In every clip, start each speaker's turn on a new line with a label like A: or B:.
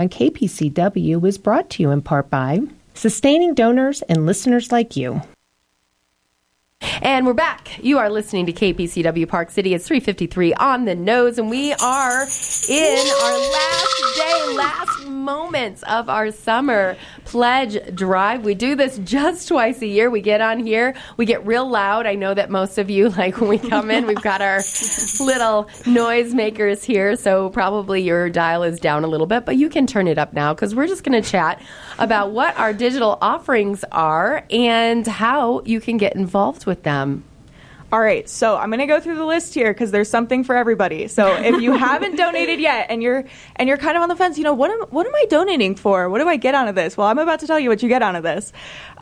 A: on KPCW is brought to you in part by sustaining donors and listeners like you.
B: And we're back. You are listening to KPCW Park City. It's 3:53 on the nose, and we are in our last moments of our summer pledge drive. We do this just twice a year. We get on here. We get real loud. I know that most of you, like when we come in, we've got our little noise makers here, so probably your dial is down a little bit, but you can turn it up now because we're just going to chat about what our digital offerings are and how you can get involved with them.
C: All right, so I'm going to go through the list here because there's something for everybody. So if you haven't donated yet and you're kind of on the fence, what am I donating for? What do I get out of this? Well, I'm about to tell you what you get out of this.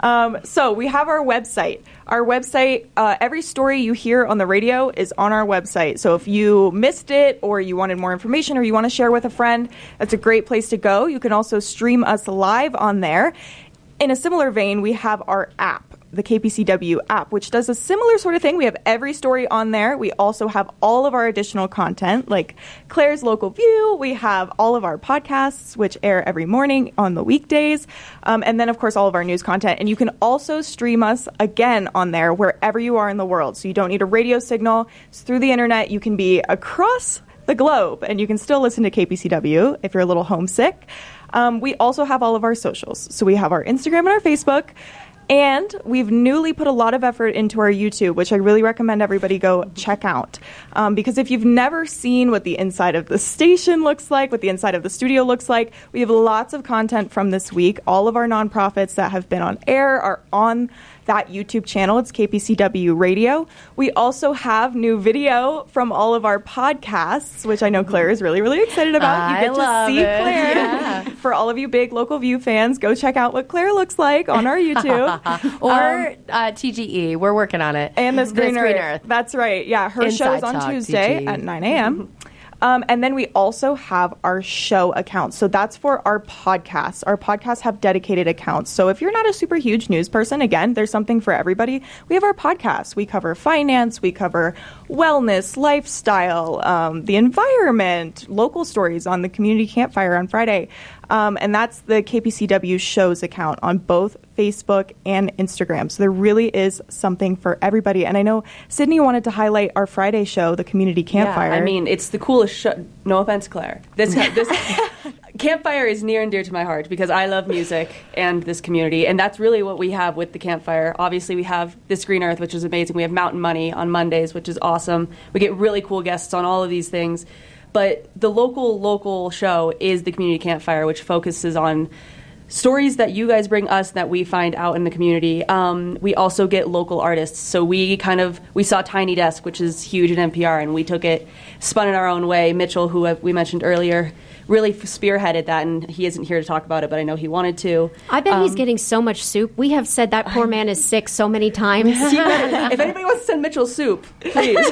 C: So we have our website. Our website, every story you hear on the radio is on our website. So if you missed it or you wanted more information or you want to share with a friend, that's a great place to go. You can also stream us live on there. In a similar vein, we have our app, the KPCW app, which does a similar sort of thing. We have every story on there. We also have all of our additional content, like Claire's Local View. We have all of our podcasts, which air every morning on the weekdays. And then, of course, all of our news content. And you can also stream us again on there wherever you are in the world. So you don't need a radio signal. It's through the internet. You can be across the globe, and you can still listen to KPCW if you're a little homesick. We also have all of our socials. So we have our Instagram and our Facebook. And we've newly put a lot of effort into our YouTube, which I really recommend everybody go check out. Because if you've never seen what the inside of the station looks like, what the inside of the studio looks like, we have lots of content from this week. All of our nonprofits that have been on air are on that YouTube channel. It's KPCW Radio. We also have new video from all of our podcasts, which I know Claire is really, really excited about. You get to see Claire. Yeah. For all of you big Local View fans, go check out what Claire looks like on our YouTube.
B: Or TGE. We're working on it.
C: And the Green Earth. That's right. Yeah, her show's on Tuesday at 9 a.m. And then we also have our show accounts. So that's for our podcasts. Our podcasts have dedicated accounts. So if you're not a super huge news person, again, there's something for everybody. We have our podcasts. We cover finance. We cover wellness, lifestyle, the environment, local stories on the Community Campfire on Friday. And that's the KPCW shows account on both Facebook and Instagram. So there really is something for everybody. And I know Sydney wanted to highlight our Friday show, the Community Campfire.
D: Yeah, I mean, it's the coolest show. No offense, Claire. This Campfire is near and dear to my heart because I love music and this community. And that's really what we have with the Campfire. Obviously, we have This Green Earth, which is amazing. We have Mountain Money on Mondays, which is awesome. We get really cool guests on all of these things. But the local show is the Community Campfire, which focuses on stories that you guys bring us that we find out in the community. We also get local artists. So we saw Tiny Desk, which is huge at NPR, and we took it, spun it our own way. Mitchell, who we mentioned earlier, really spearheaded that, and he isn't here to talk about it, but I know he wanted to.
E: I bet he's getting so much soup. We have said that poor man is sick so many times.
D: If anybody wants to send Mitchell soup, please.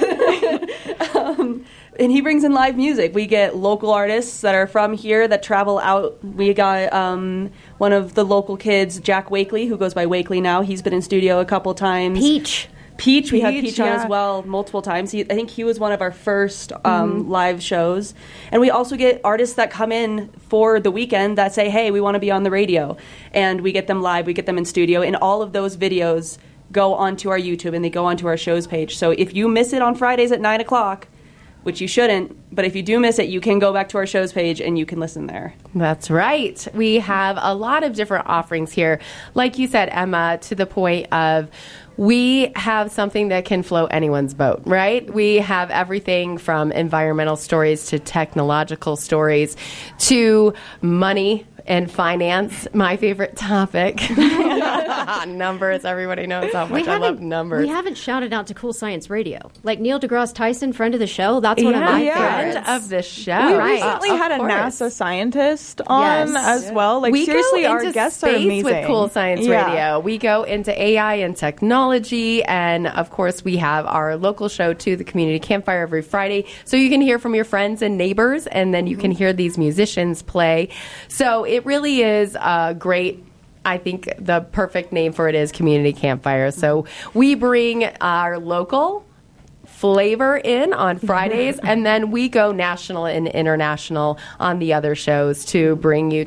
D: And he brings in live music. We get local artists that are from here that travel out. We got one of the local kids, Jack Wakely, who goes by Wakely now. He's been in studio a couple times. Peach, we had Peach on as well multiple times. I think he was one of our first live shows. And we also get artists that come in for the weekend that say, hey, we want to be on the radio. And we get them live, we get them in studio. And all of those videos go onto our YouTube and they go onto our shows page. So if you miss it on Fridays at 9 o'clock, which you shouldn't, but if you do miss it, you can go back to our shows page and you can listen there.
B: That's right. We have a lot of different offerings here. Like you said, Emma, to the point of we have something that can float anyone's boat, right? We have everything from environmental stories to technological stories to money and finance, my favorite topic. Numbers, everybody knows how much I love numbers.
E: We haven't shouted out to Cool Science Radio. Like Neil deGrasse Tyson, friend of the show, that's one of my favorites.
B: Friend of the show.
C: We recently had a NASA scientist on as well. Like,
B: we
C: seriously,
B: go
C: our
B: into
C: guests are
B: space
C: amazing.
B: with Cool Science Radio. We go into AI and technology, and of course, we have our local show too, the Community Campfire, every Friday. So you can hear from your friends and neighbors, and then you can hear these musicians play. So it really is a great, I think the perfect name for it is Community Campfire. So we bring our local flavor in on Fridays, and then we go national and international on the other shows to bring you